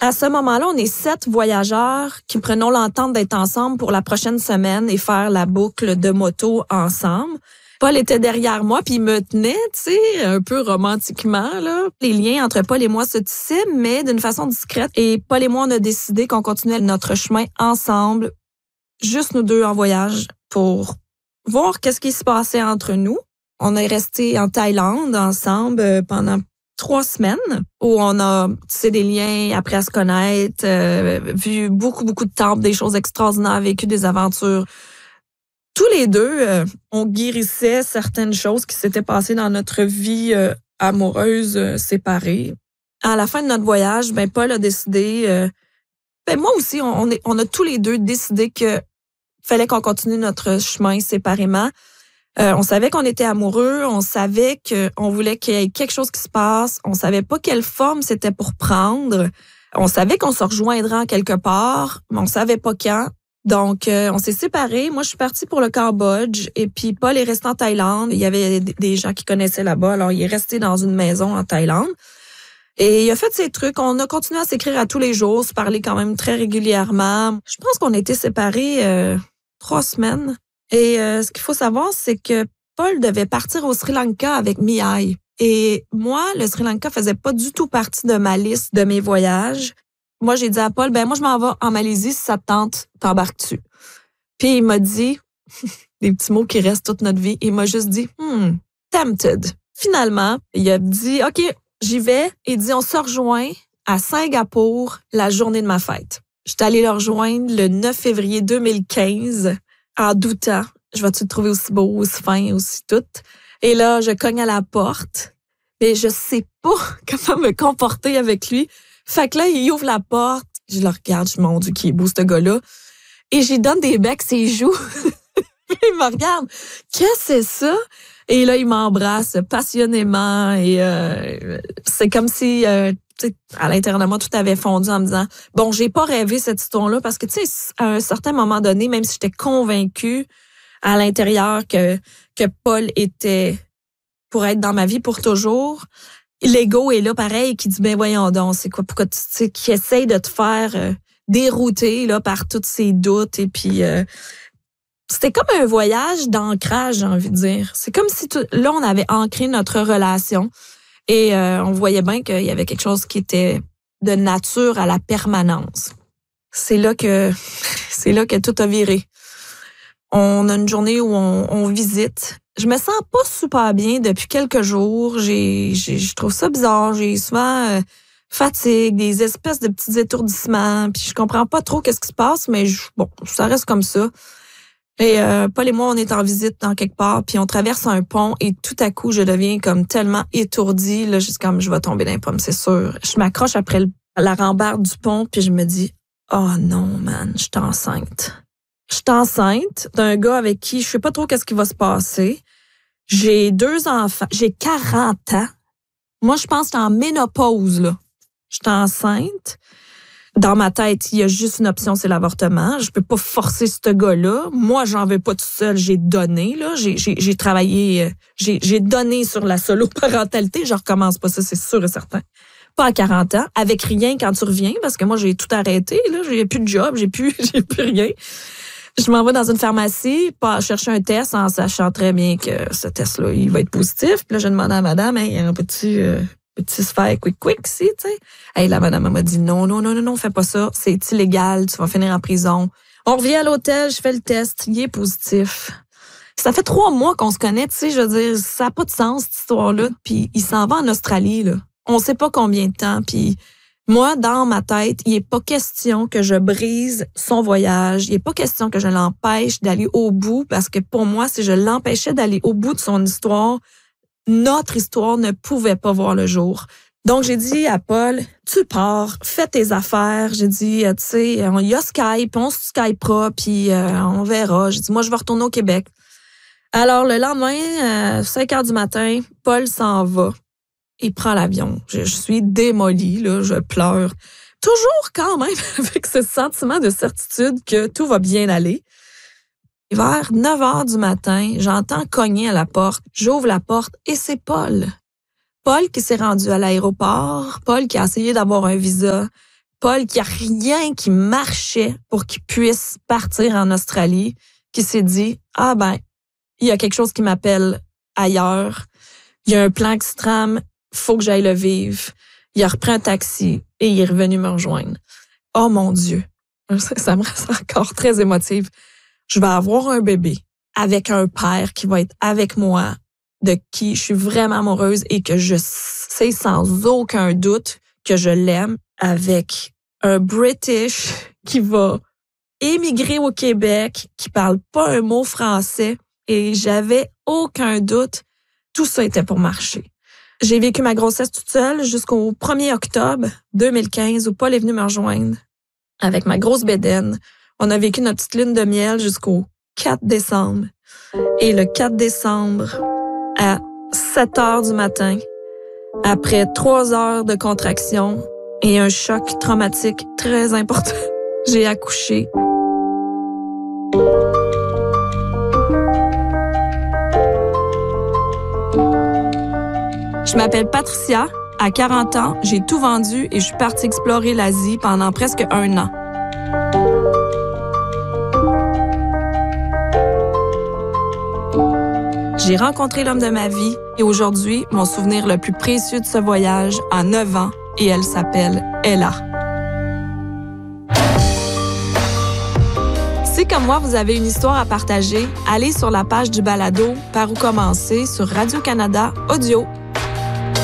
À ce moment-là, on est 7 voyageurs qui prenons l'entente d'être ensemble pour la prochaine semaine et faire la boucle de moto ensemble. Paul était derrière moi, puis il me tenait, tu sais, un peu romantiquement, là. Les liens entre Paul et moi se tissaient, mais d'une façon discrète. Et Paul et moi, on a décidé qu'on continuait notre chemin ensemble, juste nous deux en voyage, pour voir qu'est-ce qui se passait entre nous. On est resté en Thaïlande ensemble pendant 3 semaines où on a tissé des liens, appris à se connaître, vu beaucoup de temples, des choses extraordinaires, vécu des aventures. Tous les deux, on guérissait certaines choses qui s'étaient passées dans notre vie amoureuse séparée. À la fin de notre voyage, Paul a décidé, moi aussi, on a tous les deux décidé que fallait qu'on continue notre chemin séparément. On savait qu'on était amoureux, on savait qu'on voulait qu'il y ait quelque chose qui se passe, on savait pas quelle forme c'était pour prendre. On savait qu'on se rejoindrait en quelque part, mais on savait pas quand. Donc, on s'est séparés. Moi, je suis partie pour le Cambodge et puis Paul est resté en Thaïlande. Il y avait des gens qui connaissaient là-bas, alors il est resté dans une maison en Thaïlande. Et il a fait ses trucs. On a continué à s'écrire à tous les jours, se parler quand même très régulièrement. Je pense qu'on a été séparés 3 semaines. Et ce qu'il faut savoir, c'est que Paul devait partir au Sri Lanka avec Mihai. Et moi, le Sri Lanka faisait pas du tout partie de ma liste de mes voyages. Moi, j'ai dit à Paul, moi, je m'en vais en Malaisie, si ça te tente, t'embarques-tu? Puis il m'a dit, des petits mots qui restent toute notre vie, il m'a juste dit, tempted. Finalement, il a dit, OK, j'y vais. Il dit, on se rejoint à Singapour la journée de ma fête. J'étais allée le rejoindre le 9 février 2015 en doutant. Je vais-tu te trouver aussi beau, aussi fin, aussi tout? Et là, je cogne à la porte, mais je sais pas comment me comporter avec lui. Fait que là, il ouvre la porte, je le regarde, je me dis, mon Dieu, qui est beau, ce gars-là. Et j'y donne des becs ses joues. Il me regarde. Qu'est-ce que c'est ça? Et là, il m'embrasse passionnément. Et c'est comme si, à l'intérieur de moi, tout avait fondu en me disant, bon, j'ai pas rêvé cette histoire-là parce que, tu sais, à un certain moment donné, même si j'étais convaincue à l'intérieur que Paul était pour être dans ma vie pour toujours, l'ego est là pareil qui dit voyons donc, c'est quoi, pourquoi tu sais, qui essaye de te faire dérouter là par tous ces doutes et puis c'était comme un voyage d'ancrage, j'ai envie de dire. C'est comme si là on avait ancré notre relation et on voyait bien qu'il y avait quelque chose qui était de nature à la permanence. C'est là que tout a viré. On a une journée où on visite. Je me sens pas super bien depuis quelques jours. Je trouve ça bizarre. J'ai souvent fatigue, des espèces de petits étourdissements. Puis je comprends pas trop qu'est-ce qui se passe, mais bon, ça reste comme ça. Et Paul et moi, on est en visite dans quelque part, puis on traverse un pont et tout à coup, je deviens comme tellement étourdie, là, juste comme je vais tomber dans les pommes, c'est sûr. Je m'accroche après la rambarde du pont, puis je me dis, oh non, man, je suis enceinte. Je suis enceinte d'un gars avec qui je sais pas trop qu'est-ce qui va se passer. J'ai 2 enfants. J'ai 40 ans. Moi, je pense que je suis en ménopause, là. Je suis enceinte. Dans ma tête, il y a juste une option, c'est l'avortement. Je peux pas forcer ce gars-là. Moi, j'en veux pas tout seul. J'ai donné, là. J'ai travaillé, j'ai donné sur la solo-parentalité. Je recommence pas ça, c'est sûr et certain. Pas à 40 ans. Avec rien quand tu reviens, parce que moi, j'ai tout arrêté, là. J'ai plus de job, j'ai plus rien. Je m'en vais dans une pharmacie pour chercher un test en sachant très bien que ce test-là, il va être positif. Puis là, je demande à madame, hey, peux-tu se faire quick, si, tu sais? Hey, la madame m'a dit non, fais pas ça. C'est illégal, tu vas finir en prison. On revient à l'hôtel, je fais le test, il est positif. Ça fait 3 mois qu'on se connaît, tu sais, je veux dire, ça n'a pas de sens, cette histoire-là. Puis il s'en va en Australie, là. On sait pas combien de temps, puis moi, dans ma tête, il n'est pas question que je brise son voyage. Il n'est pas question que je l'empêche d'aller au bout parce que pour moi, si je l'empêchais d'aller au bout de son histoire, notre histoire ne pouvait pas voir le jour. Donc, j'ai dit à Paul, tu pars, fais tes affaires. J'ai dit, tu sais, il y a Skype, on se Skypera, puis on verra. J'ai dit, moi, je vais retourner au Québec. Alors, le lendemain, 5 heures du matin, Paul s'en va. Il prend l'avion. Je suis démolie, là, je pleure. Toujours quand même avec ce sentiment de certitude que tout va bien aller. Vers 9 heures du matin, j'entends cogner à la porte. J'ouvre la porte et c'est Paul. Paul qui s'est rendu à l'aéroport. Paul qui a essayé d'avoir un visa. Paul, qui a rien qui marchait pour qu'il puisse partir en Australie, qui s'est dit, il y a quelque chose qui m'appelle ailleurs. Il y a un plan qui se trame, faut que j'aille le vivre. Il a repris un taxi et il est revenu me rejoindre. Oh mon Dieu, ça me rend encore très émotive. Je vais avoir un bébé avec un père qui va être avec moi, de qui je suis vraiment amoureuse et que je sais sans aucun doute que je l'aime, avec un British qui va émigrer au Québec, qui parle pas un mot français, et j'avais aucun doute, tout ça était pour marcher. J'ai vécu ma grossesse toute seule jusqu'au 1er octobre 2015 où Paul est venu me rejoindre avec ma grosse bédaine. On a vécu notre petite lune de miel jusqu'au 4 décembre. Et le 4 décembre, à 7 heures du matin, après 3 heures de contraction et un choc traumatique très important, j'ai accouché. Je m'appelle Patricia. À 40 ans, j'ai tout vendu et je suis partie explorer l'Asie pendant presque 1 an. J'ai rencontré l'homme de ma vie et aujourd'hui, mon souvenir le plus précieux de ce voyage a 9 ans et elle s'appelle Ella. Si comme moi, vous avez une histoire à partager, allez sur la page du balado Par où commencer sur Radio-Canada Audio.